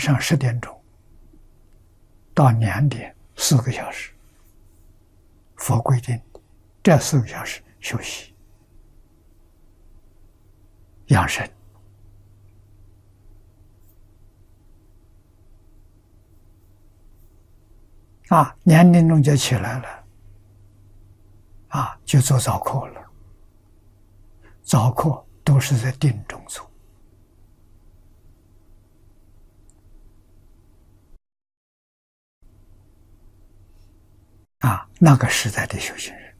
上10点钟到2点4个小时，佛规定这4个小时休息养生。2点钟就起来了，就做早课了。早课都是在定中做。那个时代的修行人，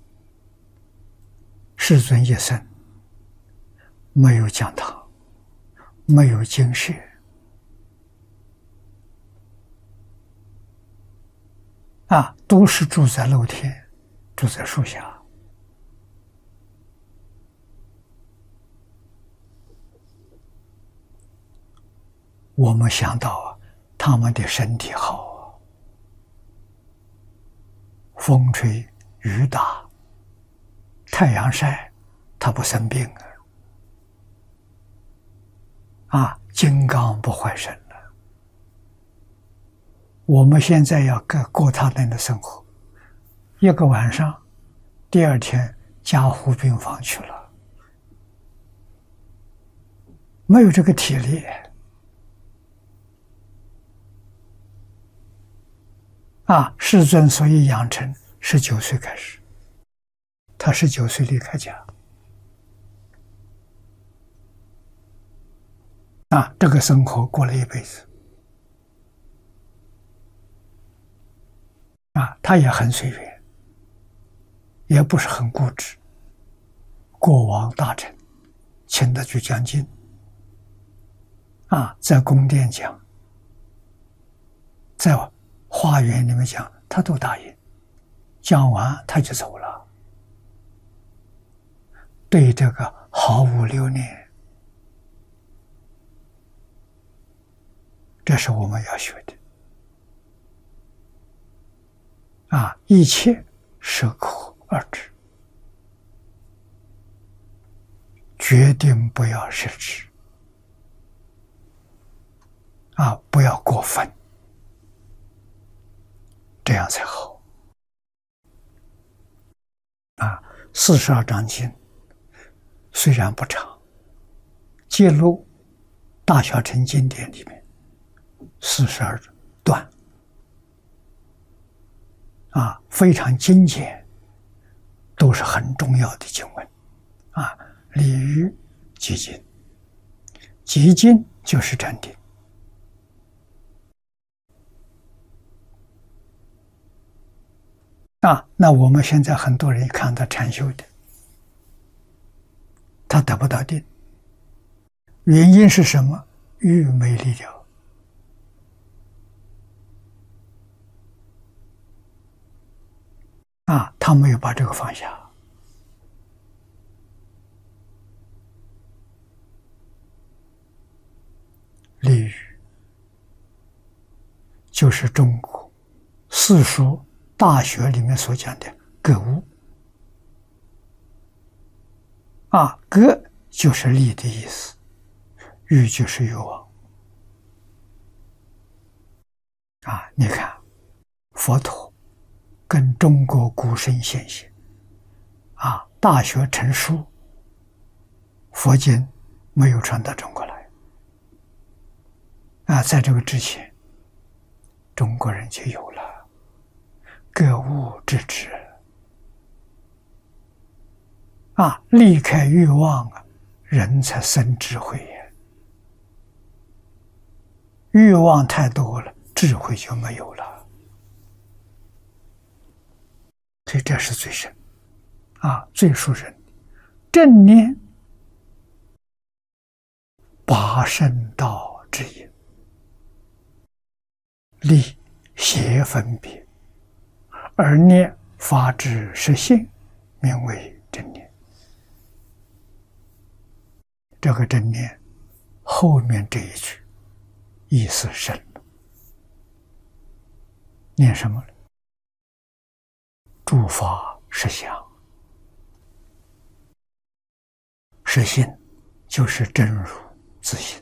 世尊一生没有讲堂，没有经舍，都是住在露天，住在树下。我们想到他们的身体好，风吹雨打，太阳晒，他不生病金刚不坏身了。我们现在要过他们的生活，一个晚上，第2天加护病房去了，没有这个体力。世尊所以养成19岁开始，他19岁离开家。这个生活过了一辈子。他也很随缘，也不是很固执。国王大臣请他去讲经，在宫殿讲，在花园里面讲，他都答应。讲完他就走了，对这个毫无留恋。这是我们要学的。一切适可而止，决定不要失之。不要过分，这样才好。42章经虽然不长，揭露大小乘经典里面42段，非常精简，都是很重要的经文。礼于极经，极经就是禅定。那我们现在很多人看到禅修的，他得不到定，原因是什么？欲没力了。他没有把这个放下。立语就是中国四书大学里面所讲的格物。格就是力的意思，欲就是欲望。你看佛陀跟中国古圣先贤大学成书，佛经没有传到中国来。在这个之前，中国人就有了格物致知。离开欲望人才生智慧呀。欲望太多了，智慧就没有了。所以这是最深最殊胜。正念拔圣道之因，立邪分别，而念发之实性，名为正念。这个正念后面这一句意思深了，念什么？诸法实相，实性就是真如自性。